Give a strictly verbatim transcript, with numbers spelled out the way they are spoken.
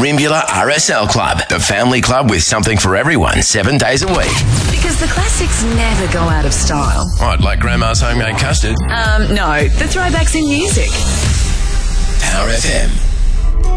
Rimbula R S L Club, the family club with something for everyone, seven days a week. Because the classics never go out of style. What, like Grandma's homemade custard? Um, no, the throwbacks in music. Power F M.